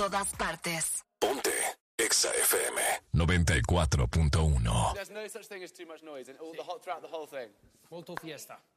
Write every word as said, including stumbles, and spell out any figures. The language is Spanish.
todas partes. Ponte Exa F M noventa y cuatro punto uno. There's no such thing as too much noise and all the whole, throughout the whole thing. Molto fiesta.